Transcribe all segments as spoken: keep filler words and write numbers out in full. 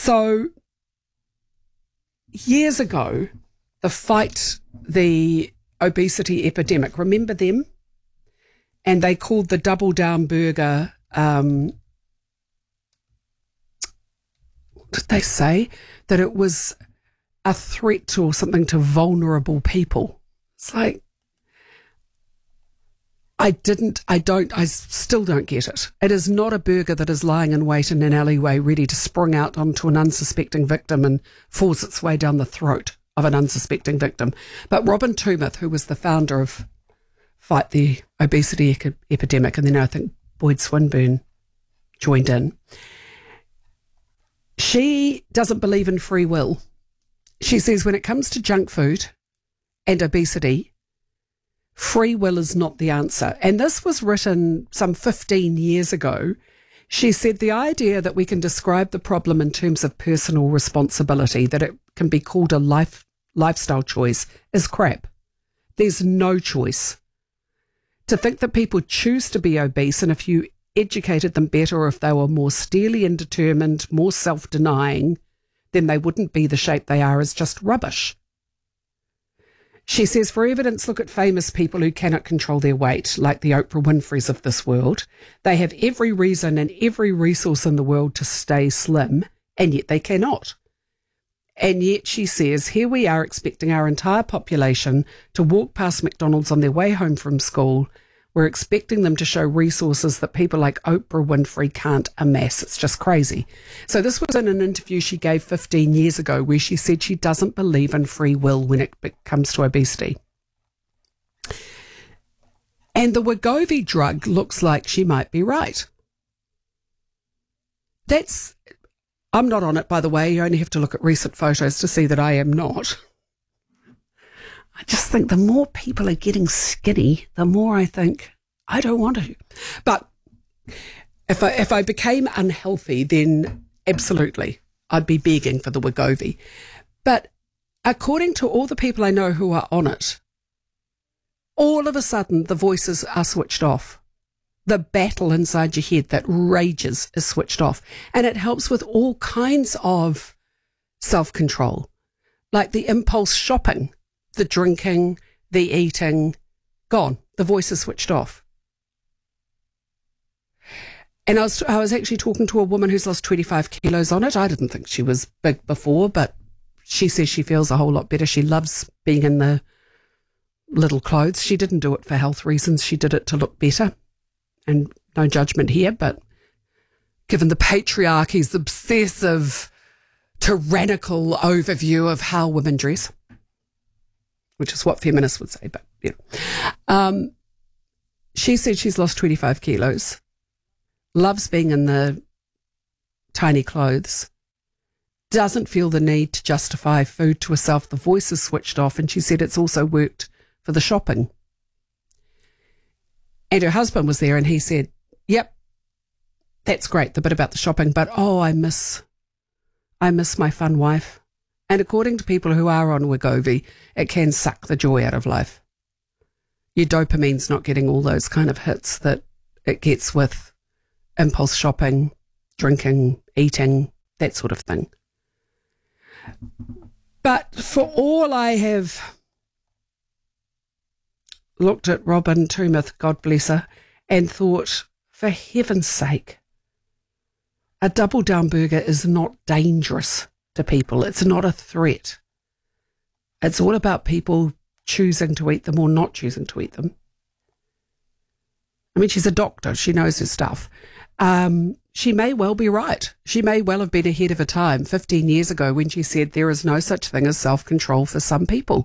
So years ago, the Fight the Obesity Epidemic, remember them? And they called the Double Down Burger, um, what did they say? That it was a threat or something to vulnerable people. It's like, I didn't, I don't, I still don't get it. It is not a burger that is lying in wait in an alleyway ready to spring out onto an unsuspecting victim and force its way down the throat of an unsuspecting victim. But Robin Tumeth, who was the founder of Fight the Obesity Ec- Epidemic, and then I think Boyd Swinburne joined in, she doesn't believe in free will. She says when it comes to junk food and obesity, free will is not the answer. And this was written some fifteen years ago. She said the idea that we can describe the problem in terms of personal responsibility, that it can be called a life lifestyle choice, is crap. There's no choice. To think that people choose to be obese, and if you educated them better, or if they were more steely and determined, more self-denying, then they wouldn't be the shape they are, is just rubbish. She says, for evidence, look at famous people who cannot control their weight, like the Oprah Winfreys of this world. They have every reason and every resource in the world to stay slim, and yet they cannot. And yet, she says, here we are expecting our entire population to walk past McDonald's on their way home from school. We're expecting them to show resources that people like Oprah Winfrey can't amass. It's just crazy. So this was in an interview she gave fifteen years ago where she said she doesn't believe in free will when it comes to obesity. And the Wegovy drug looks like she might be right. That's, I'm not on it, by the way. You only have to look at recent photos to see that I am not. I just think the more people are getting skinny, the more I think, I don't want to. But if I, if I became unhealthy, then absolutely, I'd be begging for the Wegovy. But according to all the people I know who are on it, all of a sudden the voices are switched off. The battle inside your head that rages is switched off. And it helps with all kinds of self-control, like the impulse shopping, the drinking, the eating, gone. The voice is switched off. And I was I was actually talking to a woman who's lost twenty-five kilos on it. I didn't think she was big before, but she says she feels a whole lot better. She loves being in the little clothes. She didn't do it for health reasons. She did it to look better. And no judgment here, but given the patriarchy's obsessive, tyrannical overview of how women dress, which is what feminists would say, but, you know. Um, she said she's lost twenty-five kilos, loves being in the tiny clothes, doesn't feel the need to justify food to herself. The voice is switched off, and she said it's also worked for the shopping. And her husband was there, and he said, yep, that's great, the bit about the shopping, but, oh, I miss, I miss my fun wife. And according to people who are on Wegovy, it can suck the joy out of life. Your dopamine's not getting all those kind of hits that it gets with impulse shopping, drinking, eating, that sort of thing. But for all I have looked at Robin Tumeth, God bless her, and thought, for heaven's sake, a double down burger is not dangerous to people. It's not a threat. It's all about people choosing to eat them or not choosing to eat them. I mean, she's a doctor. She knows her stuff. Um, she may well be right. She may well have been ahead of her time fifteen years ago when she said there is no such thing as self-control for some people.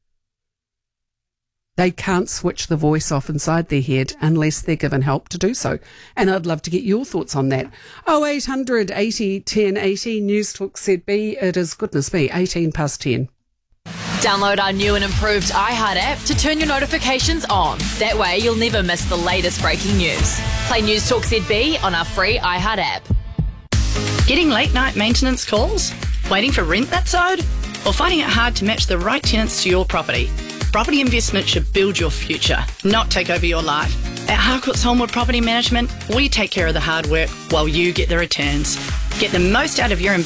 They can't switch the voice off inside their head unless they're given help to do so. And I'd love to get your thoughts on that. oh eight hundred eighty ten eighty, News Talk Z B. It is, goodness me, eighteen past ten. Download our new and improved iHeart app to turn your notifications on. That way you'll never miss the latest breaking news. Play News Talk Z B on our free iHeart app. Getting late night maintenance calls? Waiting for rent that's owed? Or finding it hard to match the right tenants to your property? Property investment should build your future, not take over your life. At Harcourt's Homewood Property Management, we take care of the hard work while you get the returns. Get the most out of your investment